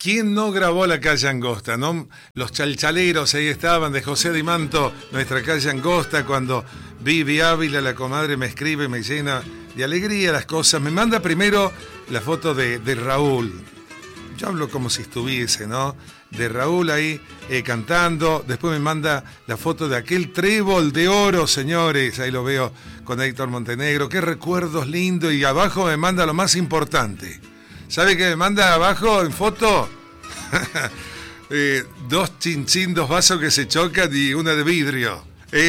¿Quién no grabó la calle Angosta, no? Los chalchaleros ahí estaban, de José Di Manto, nuestra calle Angosta. Cuando Vivi Ávila, la comadre, me escribe, me llena de alegría las cosas. Me manda primero la foto de Raúl. Yo hablo como si estuviese, ¿no? De Raúl ahí cantando. Después me manda la foto de aquel trébol de oro, señores. Ahí lo veo con Héctor Montenegro. Qué recuerdos lindos. Y abajo me manda lo más importante. ¿Sabe qué me manda abajo en foto? Dos chinchín, dos vasos que se chocan y una de vidrio.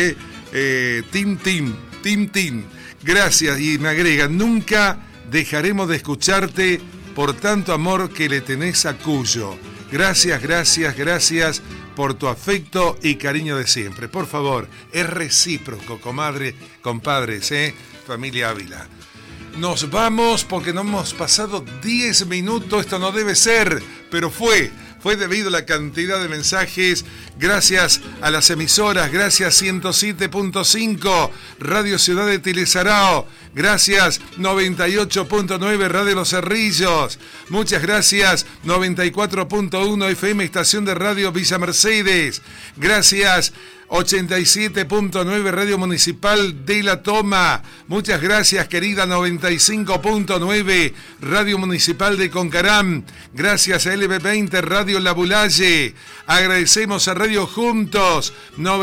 Tim. Gracias. Y me agrega, nunca dejaremos de escucharte por tanto amor que le tenés a Cuyo. Gracias por tu afecto y cariño de siempre. Por favor, es recíproco, comadre, compadres, familia Ávila. Nos vamos porque no hemos pasado 10 minutos, esto no debe ser, pero fue debido a la cantidad de mensajes. Gracias a las emisoras, gracias 107.5 Radio Ciudad de Tilesarao, gracias 98.9 Radio Los Cerrillos, muchas gracias 94.1 FM Estación de Radio Villa Mercedes, gracias 87.9 Radio Municipal de La Toma. Muchas gracias, querida 95.9 Radio Municipal de Concarán. Gracias a LB20 Radio La Bulalle. Agradecemos a Radio Juntos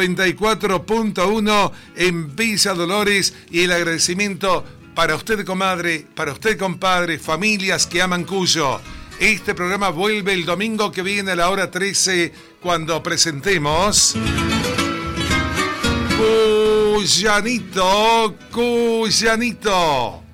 94.1 en Villa Dolores. Y el agradecimiento para usted, comadre, para usted, compadre, familias que aman Cuyo. Este programa vuelve el domingo que viene a la hora 13 cuando presentemos... Cuyanito.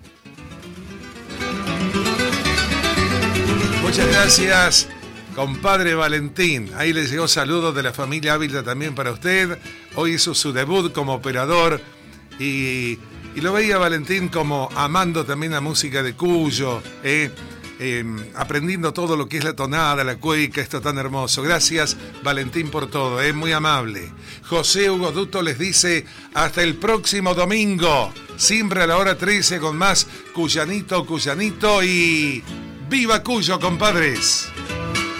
Muchas gracias, compadre Valentín. Ahí le llegó saludos de la familia Ávila también para usted. Hoy hizo su debut como operador y lo veía Valentín como amando también la música de Cuyo, aprendiendo todo lo que es la tonada, la cueca, esto tan hermoso. Gracias, Valentín, por todo, muy amable. José Hugo Duto les dice hasta el próximo domingo, siempre a la hora 13 con más Cuyanito y ¡viva Cuyo, compadres!